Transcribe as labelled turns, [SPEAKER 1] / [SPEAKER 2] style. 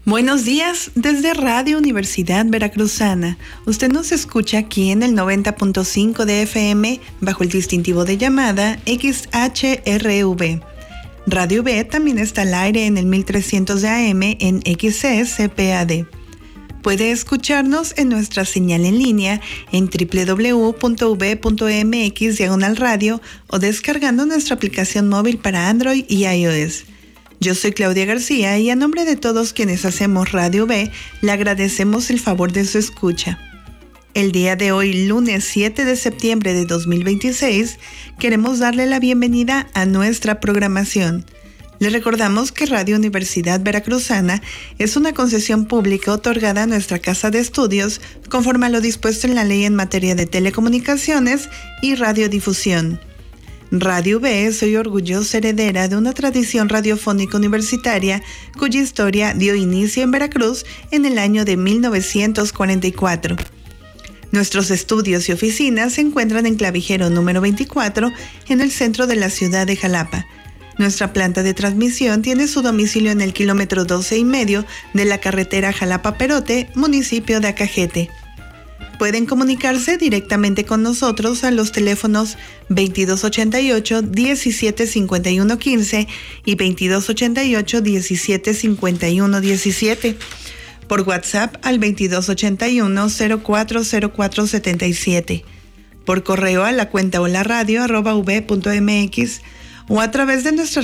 [SPEAKER 1] Buenos días desde Radio Universidad Veracruzana. Usted nos escucha aquí en el 90.5 de FM bajo el distintivo de llamada XHRV. Radio V también está al aire en el 1300 de AM en XC-CPAD. Puede escucharnos en nuestra señal en línea en www.v.mx/radio o descargando nuestra aplicación móvil para Android y iOS. Yo soy Claudia García y a nombre de todos quienes hacemos Radio V, le agradecemos el favor de su escucha. El día de hoy, lunes 7 de septiembre de 2026, queremos darle la bienvenida a nuestra programación. Le recordamos que Radio Universidad Veracruzana es una concesión pública otorgada a nuestra casa de estudios conforme a lo dispuesto en la ley en materia de telecomunicaciones y radiodifusión. Radio V es hoy orgullosa heredera de una tradición radiofónica universitaria cuya historia dio inicio en Veracruz en el año de 1944. Nuestros estudios y oficinas se encuentran en Clavijero número 24 en el centro de la ciudad de Jalapa. Nuestra planta de transmisión tiene su domicilio en el kilómetro 12.5 de la carretera Jalapa-Perote, municipio de Acajete. Pueden comunicarse directamente con nosotros a los teléfonos 2288-175115 y 2288-175117. Por WhatsApp al 2281-040477. Por correo a la cuenta hola radio@v.mx o a través de nuestras